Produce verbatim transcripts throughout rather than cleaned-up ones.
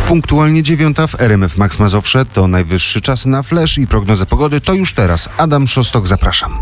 Punktualnie dziewiąta w R M F Max Mazowsze. To najwyższy czas na flash i prognozę pogody. To już teraz. Adam Szostok, zapraszam.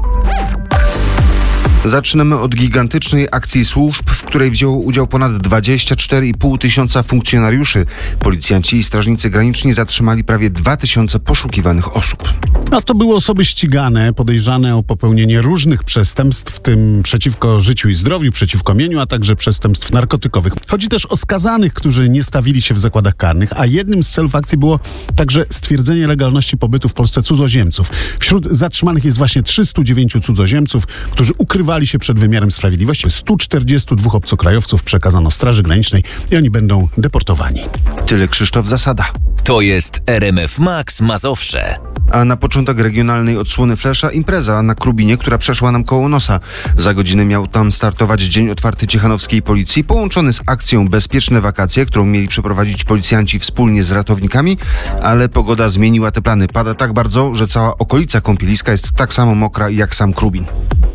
Zaczynamy od gigantycznej akcji służb, w której wzięło udział ponad dwadzieścia cztery i pół tysiąca funkcjonariuszy. Policjanci i strażnicy graniczni zatrzymali prawie dwa tysiące poszukiwanych osób. No to były osoby ścigane, podejrzane o popełnienie różnych przestępstw, w tym przeciwko życiu i zdrowiu, przeciwko mieniu, a także przestępstw narkotykowych. Chodzi też o skazanych, którzy nie stawili się w zakładach karnych, a jednym z celów akcji było także stwierdzenie legalności pobytu w Polsce cudzoziemców. Wśród zatrzymanych jest właśnie trzystu dziewięciu cudzoziemców, którzy ukrywali się przed wymiarem sprawiedliwości. stu czterdziestu dwóch obcokrajowców przekazano Straży Granicznej i oni będą deportowani. Tyle Krzysztof Zasada. To jest R M F Max Mazowsze. A na początek regionalnej odsłony Flesza impreza na Krubinie, która przeszła nam koło nosa. Za godzinę miał tam startować Dzień Otwarty Ciechanowskiej Policji, połączony z akcją Bezpieczne Wakacje, którą mieli przeprowadzić policjanci wspólnie z ratownikami, ale pogoda zmieniła te plany. Pada tak bardzo, że cała okolica kąpieliska jest tak samo mokra jak sam Krubin.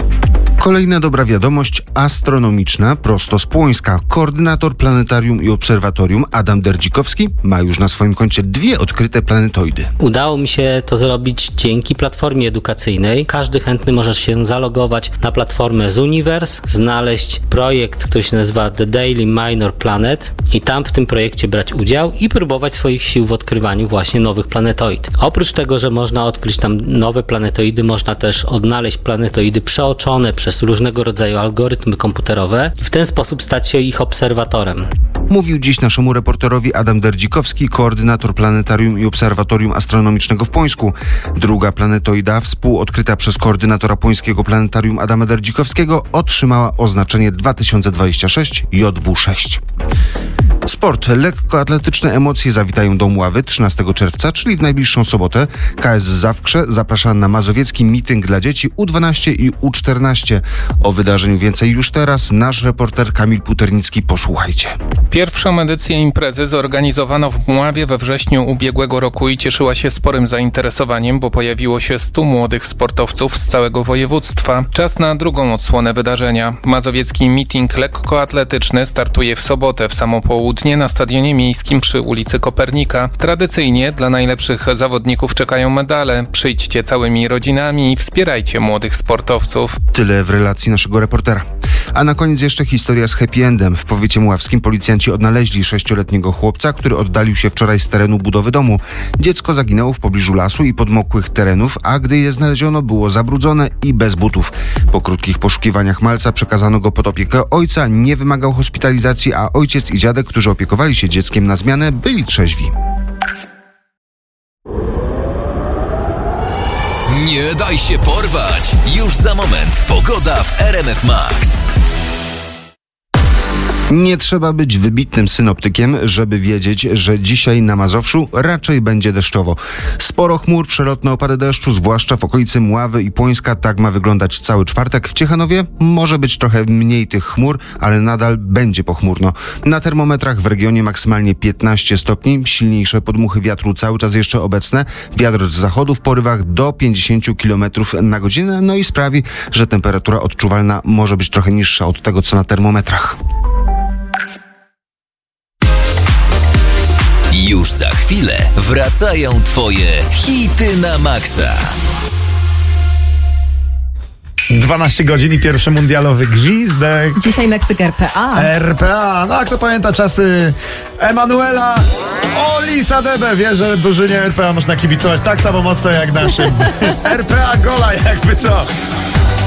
Kolejna dobra wiadomość astronomiczna, prosto z Płońska. Koordynator planetarium i obserwatorium Adam Derdzikowski ma już na swoim koncie dwie odkryte planetoidy. Udało mi się to zrobić dzięki platformie edukacyjnej. Każdy chętny może się zalogować na platformę Zooniverse, znaleźć projekt, który się nazywa The Daily Minor Planet i tam w tym projekcie brać udział i próbować swoich sił w odkrywaniu właśnie nowych planetoid. Oprócz tego, że można odkryć tam nowe planetoidy, można też odnaleźć planetoidy przeoczone przez przez różnego rodzaju algorytmy komputerowe i w ten sposób stać się ich obserwatorem. Mówił dziś naszemu reporterowi Adam Derdzikowski, koordynator planetarium i obserwatorium astronomicznego w Płońsku. Druga planetoida, współodkryta przez koordynatora płońskiego planetarium Adama Derdzikowskiego, otrzymała oznaczenie dwa tysiące dwadzieścia sześć J W sześć. Sport. Lekkoatletyczne emocje zawitają do Mławy trzynastego czerwca, czyli w najbliższą sobotę. K S Zawkrze zaprasza na mazowiecki mityng dla dzieci U dwanaście i U czternaście. O wydarzeniu więcej już teraz. Nasz reporter Kamil Puternicki. Posłuchajcie. Pierwszą edycję imprezy zorganizowano w Mławie we wrześniu ubiegłego roku i cieszyła się sporym zainteresowaniem, bo pojawiło się stu młodych sportowców z całego województwa. Czas na drugą odsłonę wydarzenia. Mazowiecki meeting lekkoatletyczny startuje w sobotę w samo południe na Stadionie Miejskim przy ulicy Kopernika. Tradycyjnie dla najlepszych zawodników czekają medale. Przyjdźcie całymi rodzinami i wspierajcie młodych sportowców. Tyle w relacji naszego reportera. A na koniec jeszcze historia z happy endem. W powiecie mławskim policjanci odnaleźli sześcioletniego chłopca, który oddalił się wczoraj z terenu budowy domu. Dziecko zaginęło w pobliżu lasu i podmokłych terenów, a gdy je znaleziono, było zabrudzone i bez butów. Po krótkich poszukiwaniach malca przekazano go pod opiekę ojca. Nie wymagał hospitalizacji, a ojciec i dziadek, którzy opiekowali się dzieckiem na zmianę, byli trzeźwi. Nie daj się porwać! Już za moment pogoda w R M F Max. Nie trzeba być wybitnym synoptykiem, żeby wiedzieć, że dzisiaj na Mazowszu raczej będzie deszczowo. Sporo chmur, przelotne opady deszczu, zwłaszcza w okolicy Mławy i Płońska. Tak ma wyglądać cały czwartek. W Ciechanowie może być trochę mniej tych chmur, ale nadal będzie pochmurno. Na termometrach w regionie maksymalnie piętnaście stopni, silniejsze podmuchy wiatru cały czas jeszcze obecne. Wiatr z zachodu w porywach do pięćdziesiąt kilometrów na godzinę, no i sprawi, że temperatura odczuwalna może być trochę niższa od tego, co na termometrach. Już za chwilę wracają Twoje hity na maksa. dwanaście godzin i pierwszy mundialowy gwizdek. Dzisiaj Meksyk R P A. R P A, no a kto pamięta czasy Emanuela Olisadebe, wie, że drużynie R P A można kibicować tak samo mocno jak naszym R P A Gola, jakby co.